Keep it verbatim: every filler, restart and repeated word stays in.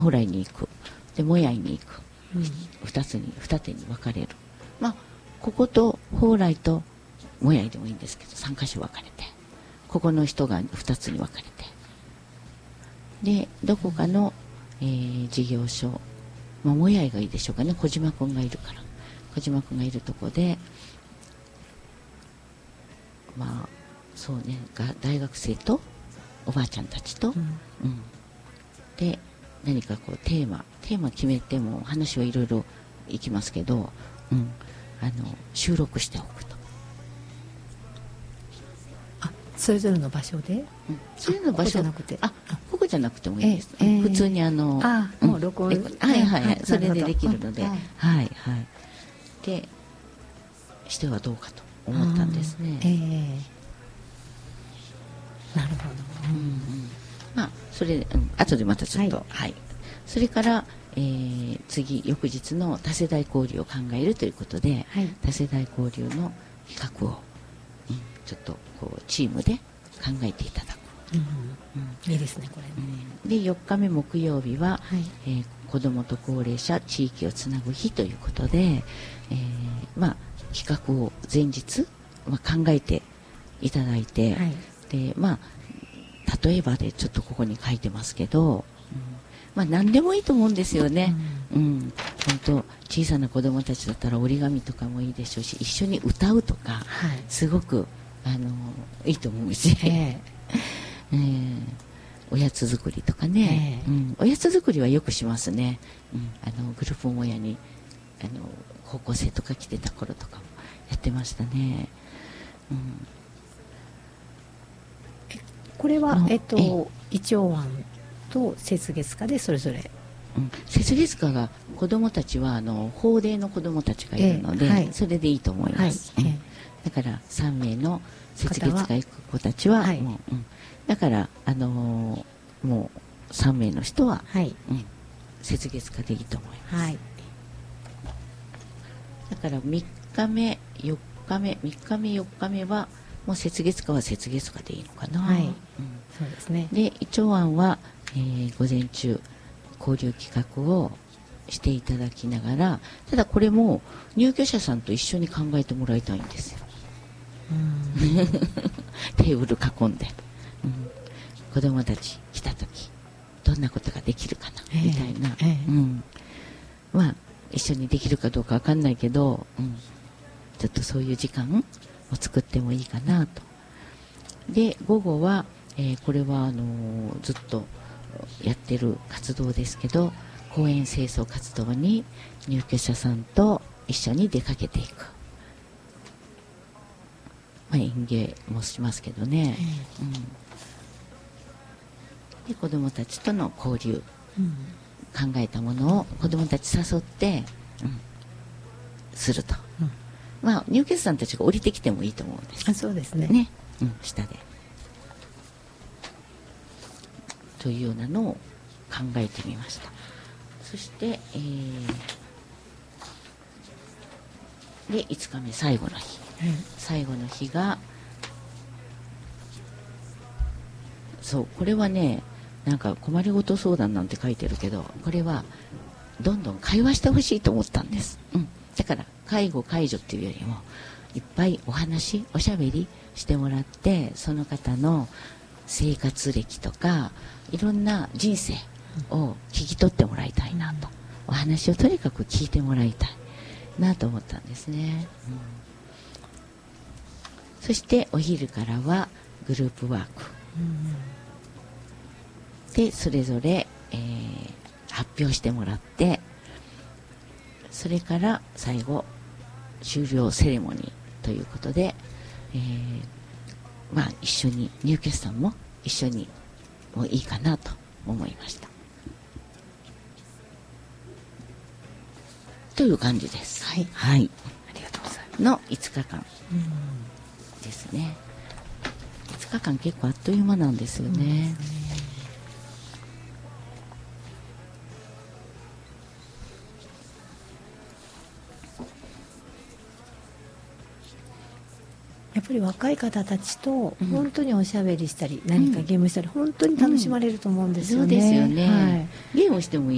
蓬莱に行く、でもやいに行く、 うん、 ふたつに二手に分かれる。まあここと蓬莱ともやいでもいいんですけど、さんかしょ分かれて、ここの人がふたつに分かれて、でどこかの、えー、事業所、まあ、もやいがいいでしょうかね、小島君がいるから、小島君がいるとこで、まあそうね、が大学生とおばあちゃんたちと、うんうん、で何かこうテーマテーマ決めても話はいろいろいきますけど、うん、あの収録しておくと。 あ、それぞれの場所で、うん、 それぞれの場所じゃなくて、 あ、ここじゃなくてもいいです、 えーえー、 普通にあのあ、うん、もう録音、 はいはいはい、それでできるので、はいはい、でしてはどうかと思ったんですね。 えー、なるほど、 うんうん、まあそれ、うん、後でまたちょっと、はいはい、それから、えー、次翌日の多世代交流を考えるということで、はい、多世代交流の企画を、うん、ちょっとこうチームで考えていただく、 うんうん、いいですねこれね、 うん、でよっかめ木曜日は、はい、えー、子どもと高齢者地域をつなぐ日ということで、えー、まあ企画を前日、まあ、考えていただいて、はい、でまあ例えばでちょっとここに書いてますけど、うん、まあ何でもいいと思うんですよね。うん、うん、本当小さな子どもたちだったら折り紙とかもいいでしょうし、一緒に歌うとか、はい、すごくあのいいと思うし、えーえー、おやつ作りとかね、えーうん、おやつ作りはよくしますね。うん、あのグループもやにあの高校生とか来てた頃とかもやってましたね。うん、 これは、えっと、いちおうあんと雪月花でそれぞれ、 うん、雪月花が子どもたちはあの法令の子どもたちがいるので、えーはい、それでいいと思います、はい、うん、だからさんめいの雪月花行く子たちは、はい、もう、うん、だからあのー、もうさんめいの人は、はい、うん、雪月花でいいと思います、はい、だからみっかめよっかめみっかめよっかめはもう雪月花は雪月花でいいのかな、はい、うん、 そうですね。 でいちおうあんは、えー、午前中交流企画をしていただきながら、ただこれも入居者さんと一緒に考えてもらいたいんですよ。うんテーブル囲んで、うん、子供たち来た時どんなことができるかな、えー、みたいな、えーうん、まあ一緒にできるかどうかわかんないけど、うん、ちょっとそういう時間を作ってもいいかなと。で午後は、えー、これはあのー、ずっとやってる活動ですけど、公園清掃活動に入居者さんと一緒に出かけていく、まあ、園芸もしますけどね、うん、で子どもたちとの交流、うん、考えたものを子どもたち誘って、うん、すると、うん、まあ入居者さんたちが降りてきてもいいと思うんです。 あ、そうですね、 ね、うん、下でというようなのを考えてみました。そして、えー、でいつかめ最後の日、うん、最後の日がそうこれはね、なんか困りごと相談なんて書いてるけど、これはどんどん会話してほしいと思ったんです、うん、だから介護介助っていうよりもいっぱいお話おしゃべりしてもらって、その方の生活歴とかいろんな人生を聞き取ってもらいたいなと、お話をとにかく聞いてもらいたいなと思ったんですね、うん、そしてお昼からはグループワーク、うん、でそれぞれ、えー、発表してもらって、それから最後終了セレモニーということで、えー、まあ一緒に入居者さんも一緒にもいいかなと思いましたという感じです。 はい、 はい、 ありがとうございますのいつかかんですね。いつかかん結構あっという間なんですよね。 やっぱり若い方たちと本当におしゃべりしたり、うん、何かゲームしたり本当に楽しまれると思うんですよね、 うん、そうですよね、はい、ゲームしてもいい